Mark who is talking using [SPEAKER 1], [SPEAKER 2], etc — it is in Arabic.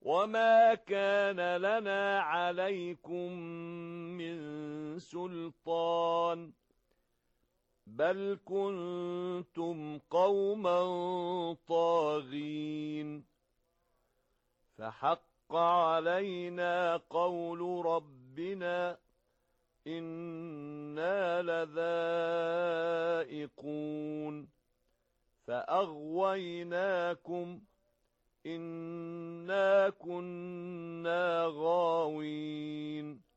[SPEAKER 1] وما كان لنا عليكم من سلطان بل كنتم قوما طاغين فحق علينا قول ربنا إنا لذائقون فأغويناكم إنا كنا غاوين